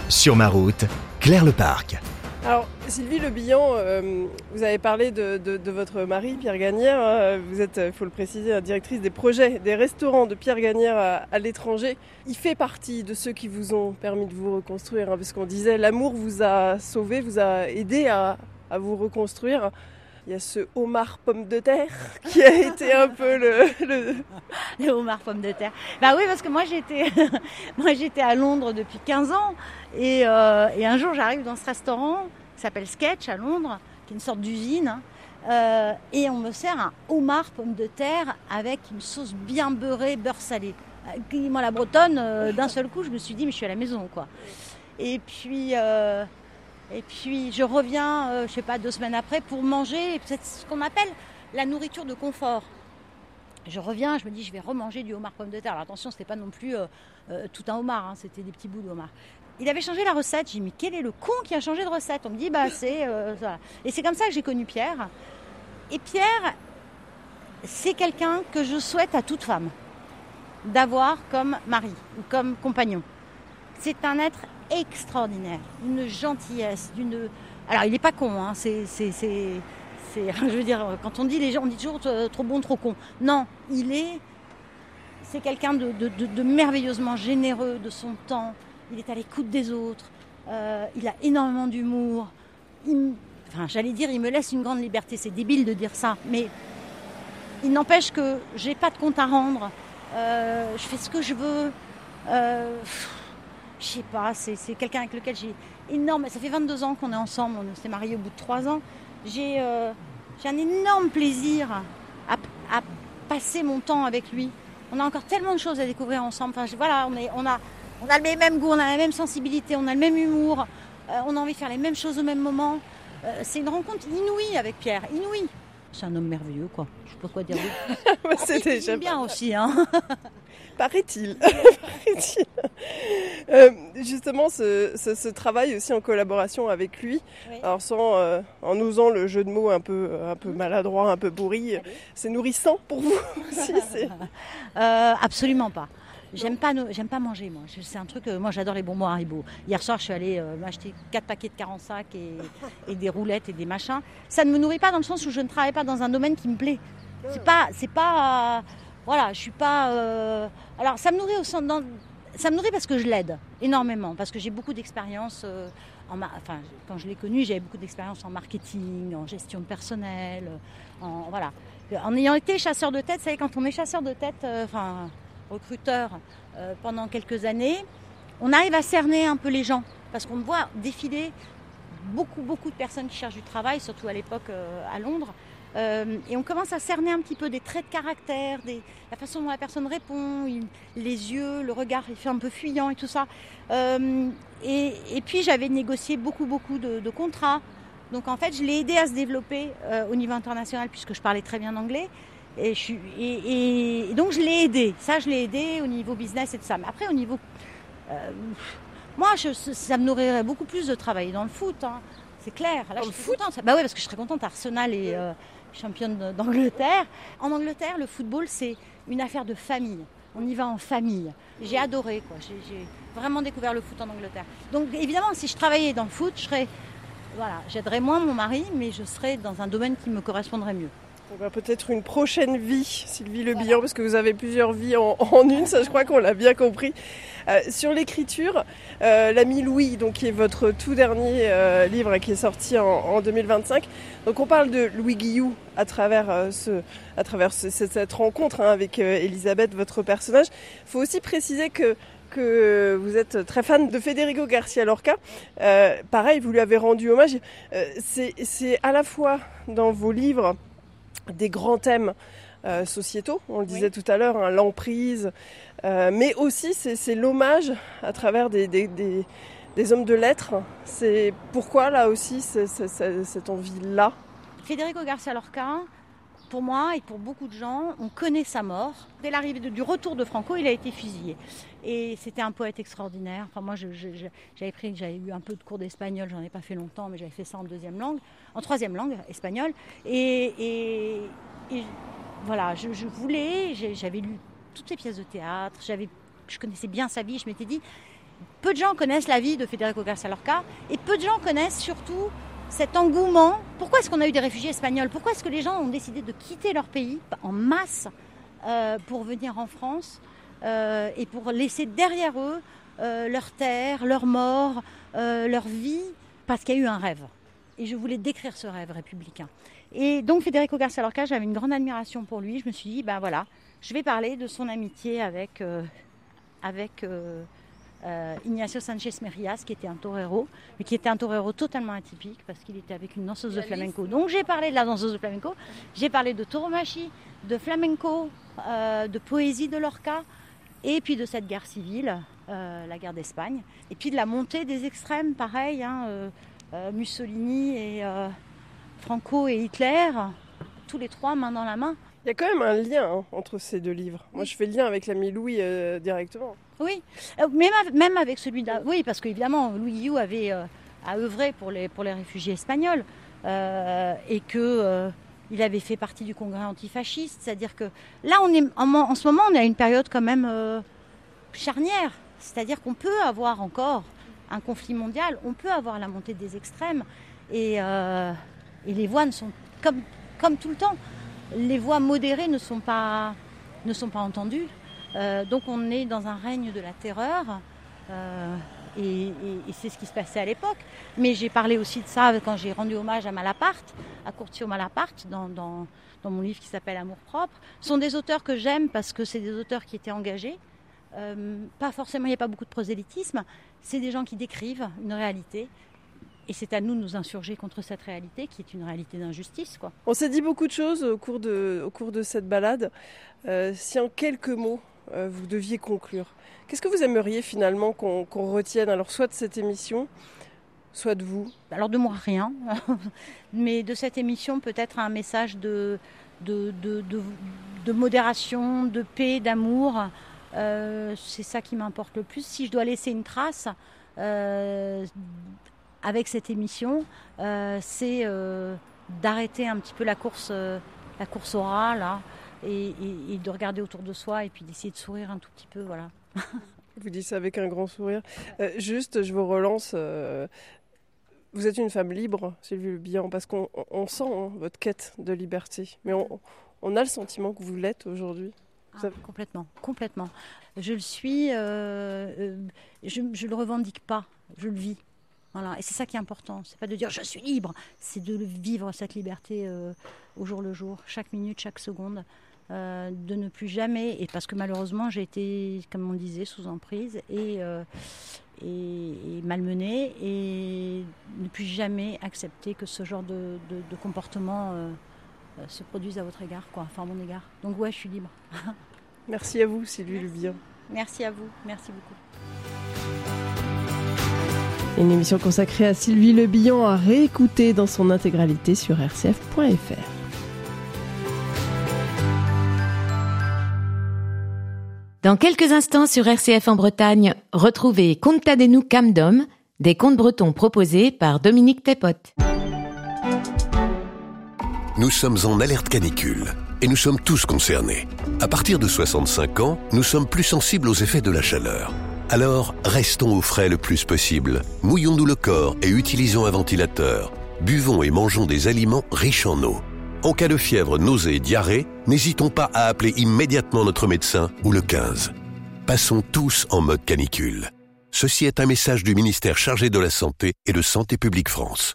Sur ma route, Claire Leparc. Alors, Sylvie Le Bihan, vous avez parlé de votre mari, Pierre Gagnaire. Vous êtes, il faut le préciser, directrice des projets des restaurants de Pierre Gagnaire à l'étranger. Il fait partie de ceux qui vous ont permis de vous reconstruire, parce qu'on disait l'amour vous a sauvé, vous a aidé à vous reconstruire. Il y a ce homard pomme de terre qui a été un peu le homard pomme de terre. Bah oui, parce que moi j'étais à Londres depuis 15 ans et un jour j'arrive dans ce restaurant qui s'appelle Sketch à Londres, qui est une sorte d'usine, et on me sert un homard pomme de terre avec une sauce bien beurrée, beurre salé. Moi la bretonne, d'un seul coup je me suis dit mais je suis à la maison quoi. Et puis je reviens, 2 semaines après pour manger, c'est ce qu'on appelle la nourriture de confort. Je reviens, je me dis je vais remanger du homard pomme de terre. Alors attention, c'était pas non plus tout un homard, c'était des petits bouts de homard. Il avait changé la recette, j'ai dit mais quel est le con qui a changé de recette? On me dit c'est ça. Et c'est comme ça que j'ai connu Pierre. Et Pierre, c'est quelqu'un que je souhaite à toute femme d'avoir comme mari ou comme compagnon. C'est un être extraordinaire, d'une gentillesse, Alors il n'est pas con, je veux dire, quand on dit les gens, on dit toujours trop bon, trop con. Non, c'est quelqu'un de merveilleusement généreux de son temps. Il est à l'écoute des autres. Il a énormément d'humour. Il me laisse une grande liberté. C'est débile de dire ça, mais il n'empêche que j'ai pas de compte à rendre. Je fais ce que je veux. Je sais pas, c'est quelqu'un avec lequel j'ai énorme... Ça fait 22 ans qu'on est ensemble, on s'est mariés au bout de 3 ans. J'ai un énorme plaisir à passer mon temps avec lui. On a encore tellement de choses à découvrir ensemble. On a le même goût, on a la même sensibilité, on a le même humour. On a envie de faire les mêmes choses au même moment. C'est une rencontre inouïe avec Pierre, inouïe. C'est un homme merveilleux, quoi. Je sais pas quoi dire d'autre. C'est déjà bien aussi, Paraît-il. Justement, ce travail aussi en collaboration avec lui, oui. Alors en osant le jeu de mots un peu maladroit, un peu pourri, c'est nourrissant pour vous aussi Absolument pas. J'aime pas manger, moi. C'est un truc, moi j'adore les bonbons Haribo. Hier soir, je suis allée m'acheter 4 paquets de 45 et des roulettes et des machins. Ça ne me nourrit pas dans le sens où je ne travaille pas dans un domaine qui me plaît. C'est pas voilà, je suis pas... Alors ça me nourrit ça me nourrit parce que je l'aide énormément, parce que j'ai beaucoup d'expérience quand je l'ai connu, j'avais beaucoup d'expérience en marketing, en gestion de personnel, en ayant été chasseur de tête. Vous savez, quand on est chasseur de tête, recruteur pendant quelques années, on arrive à cerner un peu les gens, parce qu'on voit défiler beaucoup de personnes qui cherchent du travail, surtout à l'époque à Londres. Et on commence à cerner un petit peu des traits de caractère, la façon dont la personne répond, les yeux, le regard, il fait un peu fuyant et tout ça. Et puis j'avais négocié beaucoup de contrats. Donc en fait, je l'ai aidé à se développer au niveau international, puisque je parlais très bien anglais. Et donc je l'ai aidé. Ça, je l'ai aidé au niveau business et tout ça. Mais après, au niveau... moi, ça me nourrirait beaucoup plus de travailler dans le foot. C'est clair. Là, je suis contente. Bah oui, parce que je serais contente. Arsenal est championne d'Angleterre. En Angleterre, le football, c'est une affaire de famille. On y va en famille. J'ai adoré, quoi. J'ai vraiment découvert le foot en Angleterre. Donc, évidemment, si je travaillais dans le foot, j'aiderais moins mon mari, mais je serais dans un domaine qui me correspondrait mieux. On va peut-être une prochaine vie, Sylvie Le Bihan, parce que vous avez plusieurs vies en une, ça je crois qu'on l'a bien compris. Sur l'écriture, l'ami Louis, donc, qui est votre tout dernier livre qui est sorti en 2025. Donc on parle de Louis Guillou à travers cette rencontre avec Elisabeth, votre personnage. Il faut aussi préciser que vous êtes très fan de Federico Garcia Lorca. Pareil, vous lui avez rendu hommage. C'est à la fois dans vos livres des grands thèmes sociétaux, on le disait tout à l'heure, l'emprise, mais aussi c'est l'hommage à travers des hommes de lettres. C'est pourquoi là aussi cette envie-là. Federico Garcia Lorca, pour moi et pour beaucoup de gens, on connaît sa mort. Dès l'arrivée du retour de Franco, il a été fusillé. Et c'était un poète extraordinaire. Enfin, moi, j'avais eu un peu de cours d'espagnol, j'en ai pas fait longtemps, mais j'avais fait ça en troisième langue, espagnol. Et voilà, j'avais lu toutes ses pièces de théâtre, je connaissais bien sa vie, je m'étais dit, peu de gens connaissent la vie de Federico García Lorca et peu de gens connaissent surtout cet engouement. Pourquoi est-ce qu'on a eu des réfugiés espagnols ? Pourquoi est-ce que les gens ont décidé de quitter leur pays en masse pour venir en France et pour laisser derrière eux leur terre, leur mort, leur vie, parce qu'il y a eu un rêve. Et je voulais décrire ce rêve républicain. Et donc Federico García Lorca, j'avais une grande admiration pour lui. Je me suis dit, ben voilà, je vais parler de son amitié avec Ignacio Sánchez Mejías, qui était un torero, mais qui était un torero totalement atypique parce qu'il était avec une danseuse de flamenco. Donc j'ai parlé de la danseuse de flamenco, j'ai parlé de tauromachie, de flamenco, de poésie de Lorca, et puis de cette guerre civile, la guerre d'Espagne, et puis de la montée des extrêmes, pareil, Mussolini et Franco et Hitler, tous les trois main dans la main. Il y a quand même un lien entre ces deux livres. Moi, je fais le lien avec l'ami Louis directement. Oui, même avec celui d'A. Oui, parce qu'évidemment, Louis Guillou avait à œuvrer pour les réfugiés espagnols et qu'il avait fait partie du congrès antifasciste. C'est-à-dire que là, en ce moment, on est à une période quand même charnière. C'est-à-dire qu'on peut avoir encore un conflit mondial, on peut avoir la montée des extrêmes et les voix ne sont comme tout le temps. Les voix modérées ne sont pas entendues. Donc on est dans un règne de la terreur et c'est ce qui se passait à l'époque. Mais j'ai parlé aussi de ça quand j'ai rendu hommage à Malaparte, à Curcio Malaparte, dans mon livre qui s'appelle Amour propre. Ce sont des auteurs que j'aime parce que c'est des auteurs qui étaient engagés. Pas forcément, il n'y a pas beaucoup de prosélytisme. C'est des gens qui décrivent une réalité. Et c'est à nous de nous insurger contre cette réalité qui est une réalité d'injustice, quoi. On s'est dit beaucoup de choses au cours de cette balade. Si en quelques mots, vous deviez conclure, qu'est-ce que vous aimeriez finalement qu'on retienne, alors soit de cette émission, soit de vous ? Alors de moi, rien. Mais de cette émission, peut-être un message de modération, de paix, d'amour. C'est ça qui m'importe le plus. Si je dois laisser une trace avec cette émission, c'est d'arrêter un petit peu la course au rat, là, et de regarder autour de soi et puis d'essayer de sourire un tout petit peu, voilà. Vous dites ça avec un grand sourire. Juste, je vous relance. Vous êtes une femme libre, Sylvie Le Bihan, parce qu'on sent votre quête de liberté. Mais on a le sentiment que vous l'êtes aujourd'hui. Complètement. Je le suis, je le revendique pas, je le vis. Voilà. Et c'est ça qui est important, c'est pas de dire je suis libre, c'est de vivre cette liberté au jour le jour, chaque minute, chaque seconde, de ne plus jamais, et parce que malheureusement j'ai été, comme on disait, sous emprise et malmenée, et ne plus jamais accepter que ce genre de comportement se produise à votre égard, enfin à mon égard. Donc ouais, je suis libre. Merci à vous, Sylvie Le Bihan. Merci à vous, merci beaucoup. Une émission consacrée à Sylvie Le Bihan à réécouter dans son intégralité sur rcf.fr. Dans quelques instants sur RCF en Bretagne, retrouvez Contadez-nous Camdom, des contes bretons proposés par Dominique Tepote. Nous sommes en alerte canicule et nous sommes tous concernés. À partir de 65 ans, nous sommes plus sensibles aux effets de la chaleur. Alors, restons au frais le plus possible. Mouillons-nous le corps et utilisons un ventilateur. Buvons et mangeons des aliments riches en eau. En cas de fièvre, nausées et diarrhée, n'hésitons pas à appeler immédiatement notre médecin ou le 15. Passons tous en mode canicule. Ceci est un message du ministère chargé de la Santé et de Santé publique France.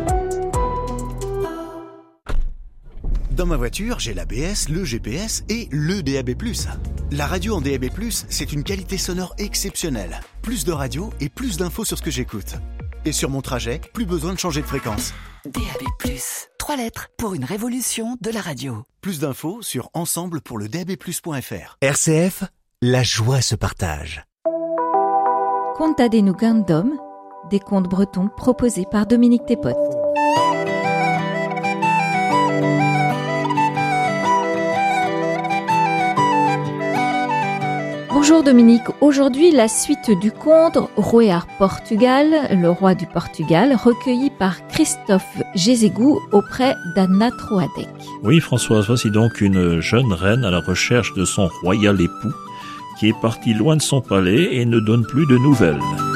Dans ma voiture, j'ai l'ABS, le GPS et le DAB+. La radio en DAB+, c'est une qualité sonore exceptionnelle. Plus de radio et plus d'infos sur ce que j'écoute. Et sur mon trajet, plus besoin de changer de fréquence. DAB+, 3 lettres pour une révolution de la radio. Plus d'infos sur ensemble-pour-le-DAB+.fr. RCF, la joie se partage. Contadez-nous Camdom, des contes bretons proposés par Dominique Tepote. Bonjour Dominique, aujourd'hui la suite du conte Roéar Portugal, le roi du Portugal, recueilli par Christophe Gézégou auprès d'Anna Troadec. Oui Françoise, voici donc une jeune reine à la recherche de son royal époux qui est parti loin de son palais et ne donne plus de nouvelles.